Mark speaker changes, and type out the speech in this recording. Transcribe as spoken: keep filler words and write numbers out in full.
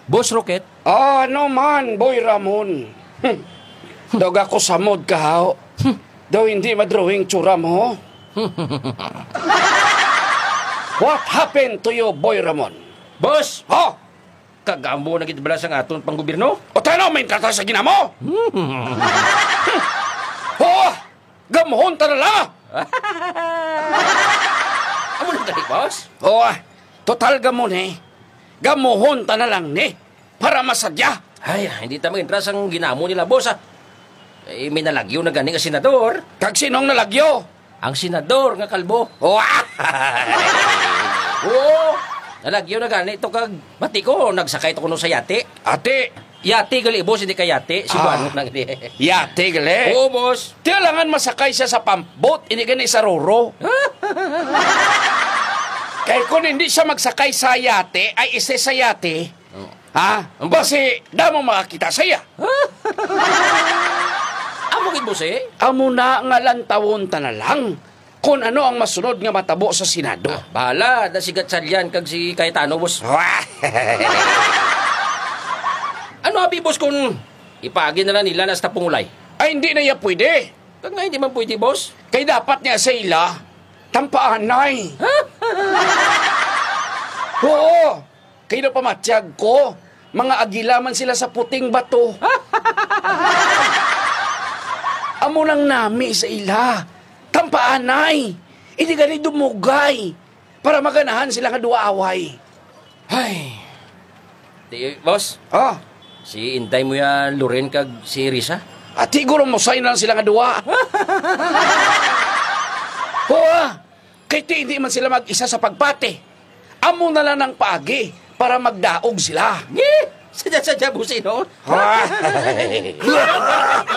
Speaker 1: Boss Rocket?
Speaker 2: Ah, ano man, Boy Ramon. Hm. Dog ako samod kahaw. Daw hindi madrawing tsura mo. What happened to you, Boy Ramon?
Speaker 1: Boss!
Speaker 2: Ha?
Speaker 1: Kagambo na gitbala sa aton panggobyerno?
Speaker 2: O tayo may kata sa ginamo? Oh, gamuhon ta na lang.
Speaker 1: Amo na dali, boss?
Speaker 2: Oh, total gamon eh. Gamuhon ta na lang ni. Para masadya.
Speaker 1: Ay, hindi ta mag-intras ang ginamo nila, boss, ah. Eh, may nalagyo na gani nga senador.
Speaker 2: Kag sinong nalagyo?
Speaker 1: Ang senador nga kalbo.
Speaker 2: Oh,
Speaker 1: Oo, nalagyo na gani ito kag bati ko, nagsakay ito kuno sa yate.
Speaker 2: ate,
Speaker 1: Yate gali, boss, hindi ka yate. Si
Speaker 2: Ah.
Speaker 1: Buanok lang hindi.
Speaker 2: yate gali.
Speaker 1: Oo, boss.
Speaker 2: Kailangan masakay siya sa pump boat, hindi gani sa roro. Kaya kung hindi siya magsakay sa yate, ay isa sa yate, ha? Basi, damo makakita saya.
Speaker 1: Amo gid, boss, eh.
Speaker 2: Amo na nga lantawon ta na lang kung ano ang masunod nga matabo sa Senado.
Speaker 1: Bahala, na si Gatchalian kag si Cayetano, boss. Ano abi, boss, kung ipagi na lang nila na sa pungulay?
Speaker 2: Ay, hindi na yan pwede.
Speaker 1: Kag nga hindi man pwede, boss.
Speaker 2: Kay dapat niya sa ila, tampaanay. Oo, kay na pamatyag ko, mga agilaman sila sa puting bato. Amo nang nami sa ila, tampaanay. Hindi gani dumugay, para maganahan sila nga duaway.
Speaker 1: Ay. Di, boss,
Speaker 2: Ah,
Speaker 1: si Inday mo yan, Loren kag si Risa.
Speaker 2: at siguro mo sign lang sila nga duwa. Oo, kay ti hindi man sila mag-isa sa pagpate. Amo na lang ng paagi para magdaog sila.
Speaker 1: Sadya-sadya, boss, eh, no?
Speaker 2: Ah.